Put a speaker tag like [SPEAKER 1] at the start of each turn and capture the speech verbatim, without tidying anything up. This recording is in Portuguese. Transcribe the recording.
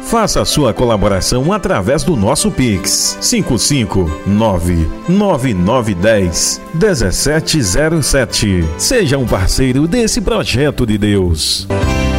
[SPEAKER 1] Faça a sua colaboração através do nosso Pix cinco cinco nove nove nove um zero um sete zero sete. Seja um parceiro desse projeto de Deus.